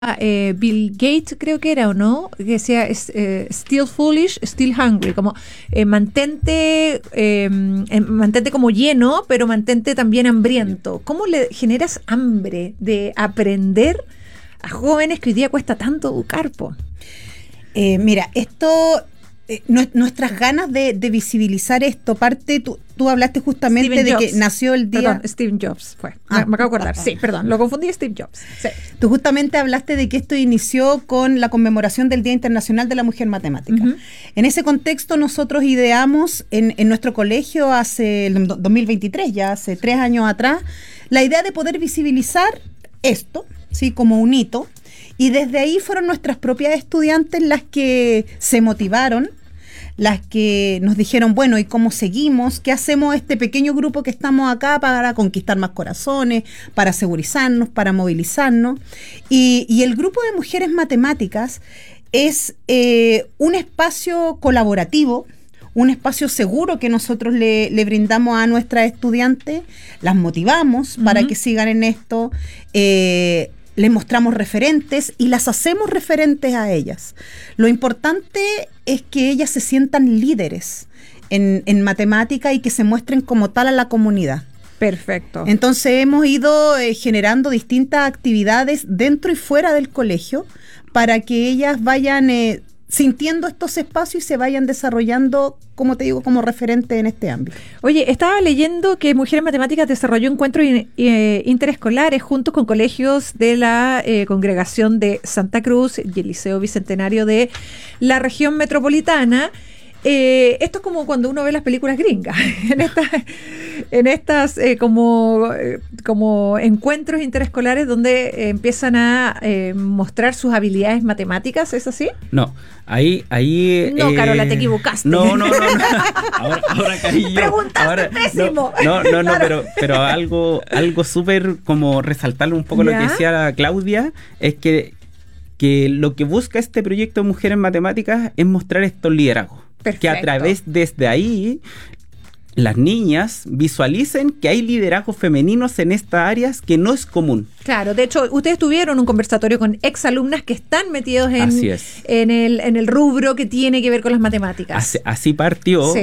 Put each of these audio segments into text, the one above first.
Bill Gates, creo que era, ¿o no? Que decía, still foolish, still hungry, como mantente como lleno, pero mantente también hambriento. ¿Cómo le generas hambre de aprender a jóvenes que hoy día cuesta tanto educar, po? Mira, esto, nuestras ganas de visibilizar esto, tú hablaste justamente Steven de Jobs. Que nació el día... Perdón, Steve Jobs fue. Me acabo de acordar. Sí, perdón, lo confundí, Steve Jobs. Sí. Tú justamente hablaste de que esto inició con la conmemoración del Día Internacional de la Mujer Matemática. Uh-huh. En ese contexto nosotros ideamos en nuestro colegio hace el 2023, ya hace 3 años atrás, la idea de poder visibilizar esto, ¿sí? Como un hito. Y desde ahí fueron nuestras propias estudiantes las que se motivaron, las que nos dijeron, bueno, ¿y cómo seguimos? ¿Qué hacemos este pequeño grupo que estamos acá para conquistar más corazones, para segurizarnos, para movilizarnos? Y el grupo de mujeres matemáticas es un espacio colaborativo, un espacio seguro que nosotros le brindamos a nuestras estudiantes, las motivamos para que sigan en esto, les mostramos referentes y las hacemos referentes a ellas. Lo importante es que ellas se sientan líderes en matemática y que se muestren como tal a la comunidad. Perfecto. Entonces hemos ido generando distintas actividades dentro y fuera del colegio para que ellas vayan sintiendo estos espacios y se vayan desarrollando, como te digo, como referente en este ámbito. Oye, estaba leyendo que Mujeres Matemáticas desarrolló encuentros interescolares juntos con colegios de la Congregación de Santa Cruz y el Liceo Bicentenario de la región metropolitana. Esto es como cuando uno ve las películas gringas, en estas como encuentros interescolares donde empiezan a mostrar sus habilidades matemáticas, ¿es así? No, ahí no, Carola, te equivocaste. No. Ahora caí yo. Preguntaste pésimo. No, claro. pero algo súper como resaltarle un poco lo que decía Claudia, es que lo que busca este proyecto de Mujeres Matemáticas es mostrar estos liderazgos. Perfecto. Que a través, desde ahí, las niñas visualicen que hay liderazgos femeninos en estas áreas que no es común. Claro, de hecho, ustedes tuvieron un conversatorio con exalumnas que están metidos en el rubro que tiene que ver con las matemáticas. Así partió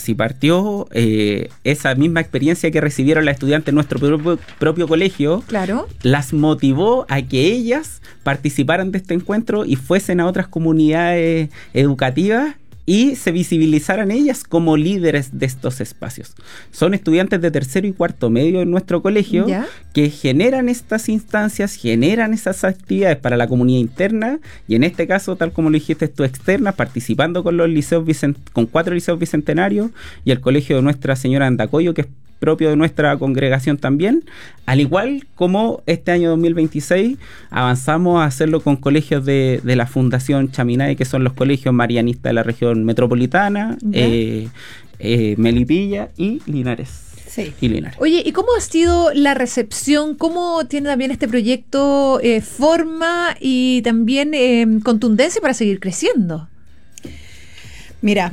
esa misma experiencia que recibieron las estudiantes en nuestro propio colegio. Claro. Las motivó a que ellas participaran de este encuentro y fuesen a otras comunidades educativas y se visibilizaran ellas como líderes de estos espacios. Son estudiantes de tercero y cuarto medio en nuestro colegio que generan estas instancias, generan esas actividades para la comunidad interna y en este caso, tal como lo dijiste tú, externas, participando con los liceos con 4 liceos bicentenarios y el colegio de Nuestra Señora de Andacollo, que es propio de nuestra congregación también, al igual como este año 2026 avanzamos a hacerlo con colegios de la Fundación Chaminade, que son los colegios marianistas de la región metropolitana, Melipilla y Linares. Sí. Y Linares. Oye, ¿y cómo ha sido la recepción? ¿Cómo tiene también este proyecto forma y también contundencia para seguir creciendo? Mira,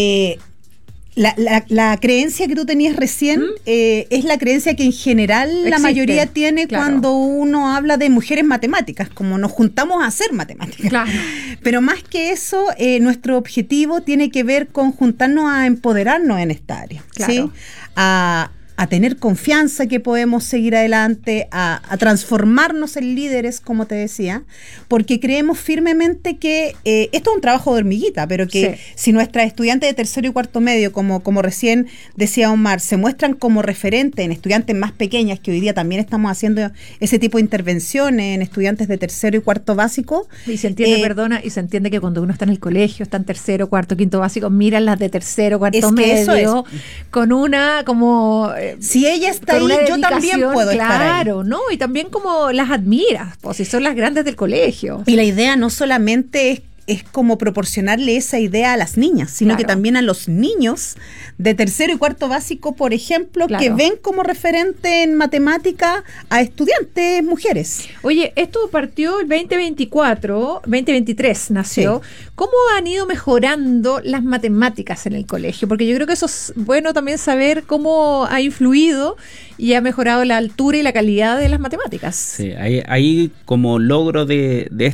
la creencia que tú tenías recién es la creencia que en general la mayoría tiene cuando uno habla de mujeres matemáticas, como nos juntamos a hacer matemáticas. Claro. Pero más que eso, nuestro objetivo tiene que ver con juntarnos a empoderarnos en esta área, claro. ¿sí? A tener confianza que podemos seguir adelante, a transformarnos en líderes, como te decía, porque creemos firmemente que esto es un trabajo de hormiguita, pero que si nuestras estudiantes de tercero y cuarto medio, como recién decía Omar, se muestran como referentes en estudiantes más pequeñas, que hoy día también estamos haciendo ese tipo de intervenciones en estudiantes de tercero y cuarto básico. Y se entiende, y se entiende que cuando uno está en el colegio, está en tercero, cuarto, quinto básico, miran las de tercero, cuarto medio, con una como... si ella está ahí, yo también puedo estar ahí. Claro, ¿no? Y también como las admiras, pues si son las grandes del colegio. Y la idea no solamente es como proporcionarle esa idea a las niñas, sino Claro. que también a los niños de tercero y cuarto básico, por ejemplo, Claro. que ven como referente en matemática a estudiantes mujeres. Oye, esto partió el 2023 nació. ¿Cómo han ido mejorando las matemáticas en el colegio? Porque yo creo que eso es bueno también saber cómo ha influido y ha mejorado la altura y la calidad de las matemáticas. Sí, ahí como logro de